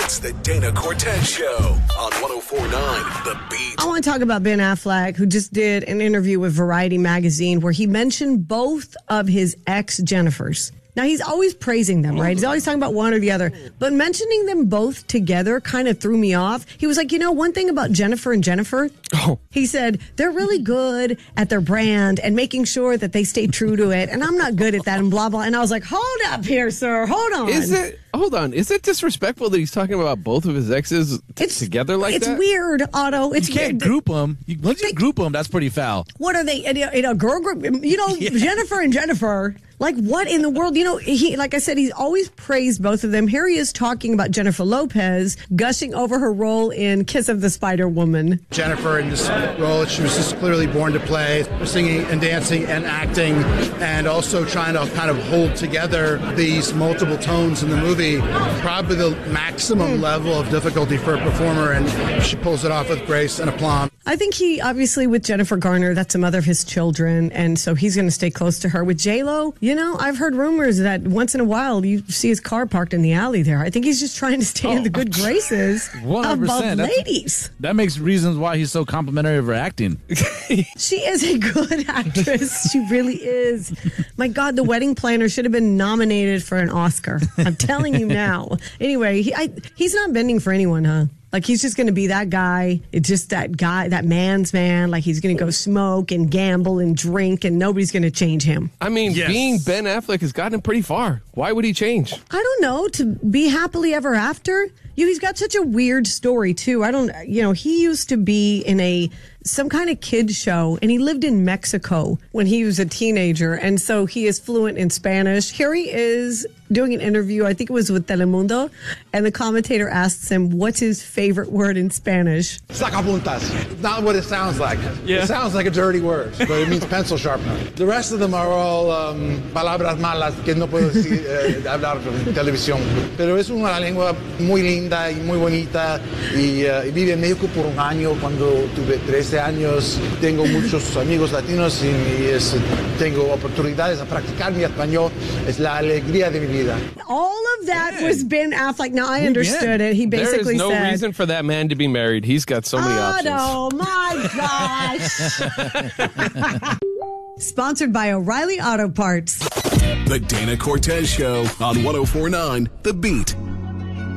It's the Dana Cortez Show on 104.9 The Beat. I want to talk about Ben Affleck, who just did an interview with Variety magazine where he mentioned both of his ex-Jennifers. Now, he's always praising them, right? He's always talking about one or the other. But mentioning them both together kind of threw me off. He was like, one thing about Jennifer and Jennifer, he said, they're really good at their brand and making sure that they stay true to it. And I'm not good at that and blah, blah. And I was like, hold up here, sir. Hold on. Hold on. Is it disrespectful that he's talking about both of his exes together like that? It's weird, Otto. It's you can't group them. Once you group them, that's pretty foul. What are they? In a girl group? Jennifer and Jennifer. Like, what in the world? Like I said, he's always praised both of them. Here he is talking about Jennifer Lopez, gushing over her role in Kiss of the Spider Woman. Jennifer, in this role, she was just clearly born to play, singing and dancing and acting, and also trying to kind of hold together these multiple tones in the movie. Probably the maximum level of difficulty for a performer, and she pulls it off with grace and aplomb. I think he, obviously, with Jennifer Garner, that's the mother of his children, and so he's going to stay close to her. With J-Lo, I've heard rumors that once in a while you see his car parked in the alley there. I think he's just trying to stay in the good graces 100%. of both ladies. That makes reasons why he's so complimentary of her acting. She is a good actress. She really is. My God, The Wedding Planner should have been nominated for an Oscar. I'm telling you now. Anyway, he's not bending for anyone, huh? Like, he's just going to be that guy. It's just that guy, that man's man. Like, he's going to go smoke and gamble and drink, and nobody's going to change him. I mean, being Ben Affleck has gotten him pretty far. Why would he change? I don't know. To be happily ever after? He's got such a weird story, too. He used to be in some kind of kid show, and he lived in Mexico when he was a teenager, and so he is fluent in Spanish. Here he is doing an interview, I think it was with Telemundo, and the commentator asks him, what's his favorite word in Spanish? Sacapuntas. Not what it sounds like. Yeah. It sounds like a dirty word, but it means pencil sharpener. The rest of them are all palabras malas que no puedo hablar en televisión. Pero es una lengua muy linda y muy bonita, y vive en México por un año. Cuando tuve 13 años, tengo muchos amigos latinos y tengo oportunidades a practicar mi español. Es la alegría de mi vida. All of that was Ben Affleck. Now, I understood it. He basically said... There is no reason for that man to be married. He's got so many options. Oh, my gosh. Sponsored by O'Reilly Auto Parts. The Dana Cortez Show on 104.9 The Beat.